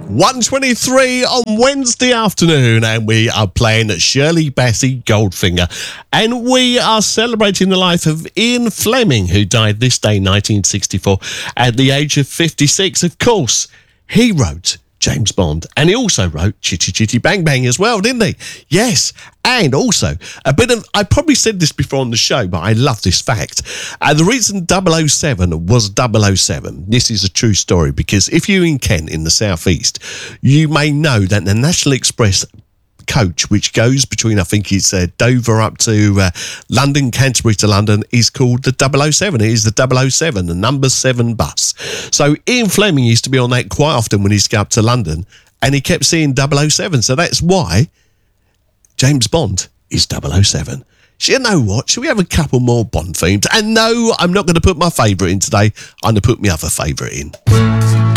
1:23 on Wednesday afternoon, and we are playing Shirley Bassey Goldfinger, and we are celebrating the life of Ian Fleming, who died this day 1964 at the age of 56. Of course, he wrote James Bond, and he also wrote Chitty Chitty Bang Bang as well, didn't he? Yes, and also a bit of, I probably said this before on the show, but I love this fact. The reason 007 was 007, this is a true story, because if you're in Kent in the southeast, you may know that the National Express coach, which goes between, I think it's Dover up to London, Canterbury to London, is called the 007. It is the 007, the number 7 bus. So Ian Fleming used to be on that quite often when he used to go up to London, and he kept seeing 007. So that's why James Bond is 007. So you know what? Should we have a couple more Bond themes? And no, I'm not going to put my favourite in today. I'm going to put my other favourite in.